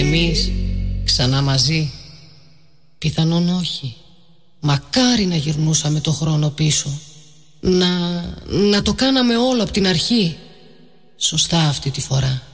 εμείς ξανά μαζί? Πιθανόν όχι. Μακάρι να γυρνούσαμε το χρόνο πίσω. Να το κάναμε όλο από την αρχή. Σωστά αυτή τη φορά.